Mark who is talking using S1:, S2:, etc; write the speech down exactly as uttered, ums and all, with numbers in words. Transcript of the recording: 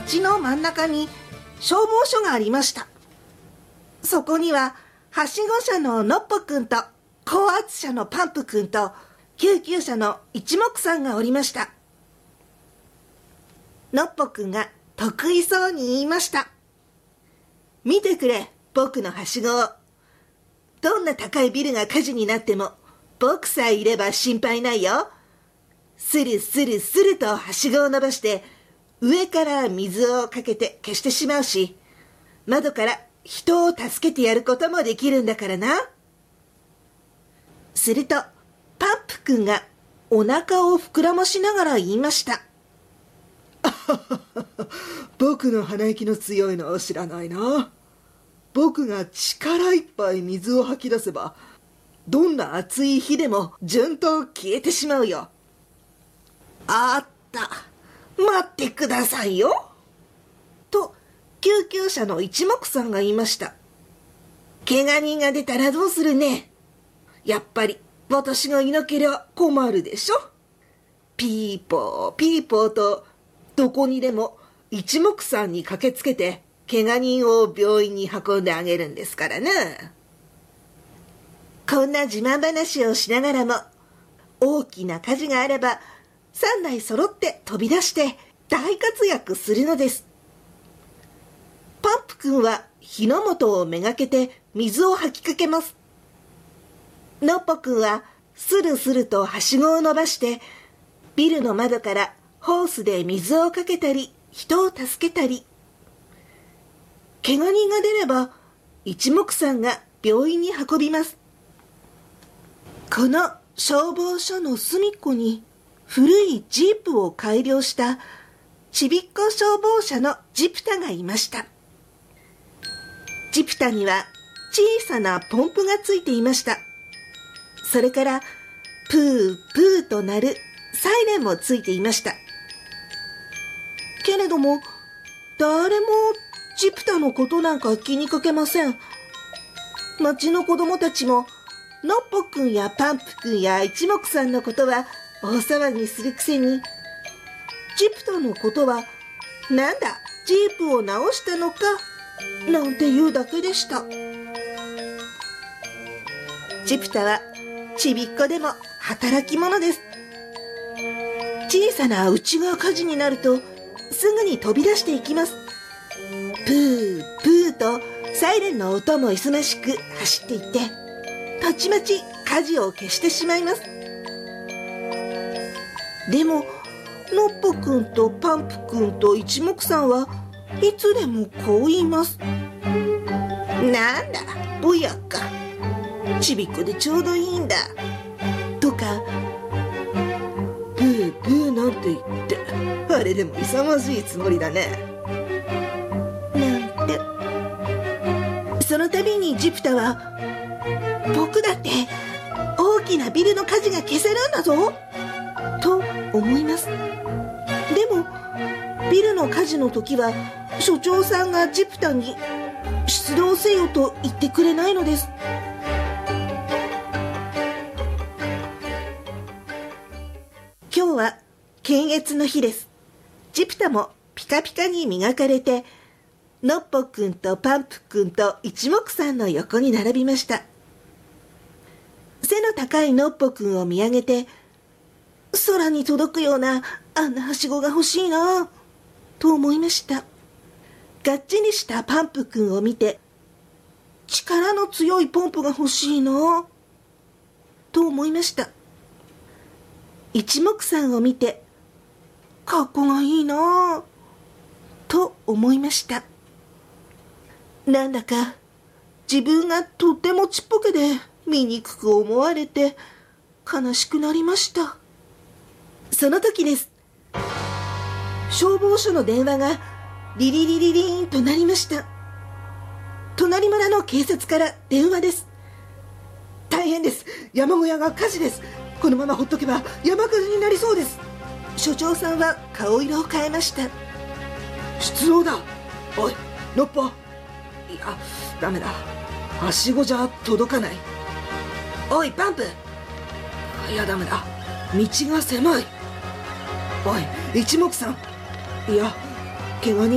S1: 町の真ん中に消防署がありました。そこにははしご車ののっぽくんと高圧車のパンプくんと救急車の一目散がおりました。のっぽくんが得意そうに言いました。見てくれ、僕のはしごを。どんな高いビルが火事になっても僕さえいれば心配ないよ。スルスルスルとはしごを伸ばして上から水をかけて消してしまうし、窓から人を助けてやることもできるんだからな。するとパンプくんがお腹を膨らましながら言いました。
S2: 僕の鼻息の強いのを知らないな。僕が力いっぱい水を吐き出せば、どんな暑い日でも順と消えてしまうよ。
S1: あった、待ってくださいよ。と救急車の一目散が言いました。怪我人が出たらどうするね。やっぱり私がいなければ困るでしょ。ピーポーピーポーとどこにでも一目散に駆けつけて怪我人を病院に運んであげるんですからな。こんな自慢話をしながらも、大きな火事があればさんだい揃って飛び出して大活躍するのです。パンプくんは火の元をめがけて水を吐きかけます。のっぽくんはスルスルとはしごを伸ばしてビルの窓からホースで水をかけたり人を助けたり、怪我人が出れば一目散が病院に運びます。この消防署の隅っこに古いジープを改良したちびっこ消防車のジプタがいました。ジプタには小さなポンプがついていました。それからプープーと鳴るサイレンもついていました。けれども誰もジプタのことなんか気にかけません。町の子供たちものっぽくんやパンプくんや一目散のことは大騒ぎするくせに、ジプタのことはなんだジープを直したのかなんて言うだけでした。ジプタはちびっこでも働き者です。小さな家が火事になるとすぐに飛び出していきます。プープーとサイレンの音も忙しく走っていってたちまち火事を消してしまいます。でものっぽくんとパンプくんと一目散はいつでもこう言います。なんだぼやか、ちびっこでちょうどいいんだとか、
S2: プープーなんて言ってあれでも勇ましいつもりだね
S1: なんて。その度にジプタは、僕だって大きなビルの火事が消せるんだぞと思います。でもビルの火事の時は所長さんがジプタに出動せよと言ってくれないのです。今日は検閲の日です。ジプタもピカピカに磨かれてのっぽくんとパンプくんと一目散の横に並びました。背の高いのっぽくんを見上げて、空に届くようなあんなはしごが欲しいなと思いました。がっちりしたパンプくんを見て、力の強いポンプが欲しいなと思いました。一目散を見て、かっこがいいなと思いました。なんだか自分がとってもちっぽけで醜く思われて悲しくなりました。その時です。消防署の電話がリリリリリーンと鳴りました。隣村の警察から電話です。
S2: 大変です。山小屋が火事です。このままほっとけば山火事になりそうです。
S1: 署長さんは顔色を変えました。
S2: 出動だ。おいのっぽ、いやダメだ、はしごじゃ届かない。おいパンプ、いやダメだ、道が狭い。おい一目散、いや怪我人